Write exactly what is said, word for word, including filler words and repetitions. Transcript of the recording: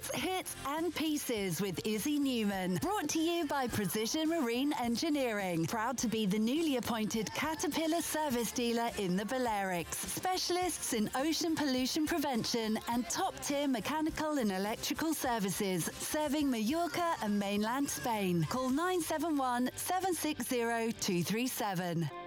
Bits, hits and pieces with Izzy Newman. Brought to you by Precision Marine Engineering. Proud to be the newly appointed Caterpillar service dealer in the Balearics. Specialists in ocean pollution prevention and top-tier mechanical and electrical services, serving Mallorca and mainland Spain. Call nine seven one, seven six zero, two three seven.